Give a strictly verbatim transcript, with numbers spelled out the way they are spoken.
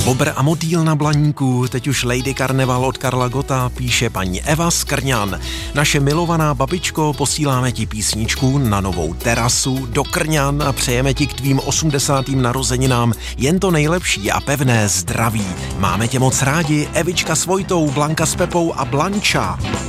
Bobr a motýl na Blaníku, teď už Lady Karneval od Karla Gotta, píše paní Eva Skrňan. Naše milovaná babičko, posíláme ti písničku na novou terasu do Krňan a přejeme ti k tvým osmdesátým narozeninám jen to nejlepší a pevné zdraví. Máme tě moc rádi, Evička s Vojtou, Blanka s Pepou a Blanča.